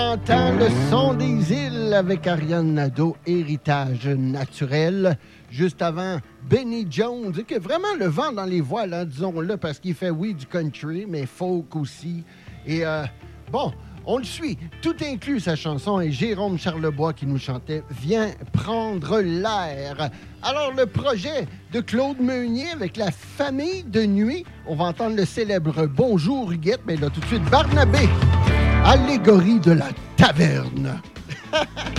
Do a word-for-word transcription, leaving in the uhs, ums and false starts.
On entend le son des îles avec Ariane Nadeau, Héritage naturel. Juste avant, Benny Jones, qui a vraiment le vent dans les voiles, hein, disons-le, parce qu'il fait, oui, du country, mais folk aussi. Et euh, bon, on le suit. Tout inclut sa chanson et Jérôme Charlebois qui nous chantait « Viens prendre l'air ». Alors, le projet de Claude Meunier avec la famille de nuit, on va entendre le célèbre « Bonjour Huguette », mais là, tout de suite, Barnabé, allégorie de la taverne.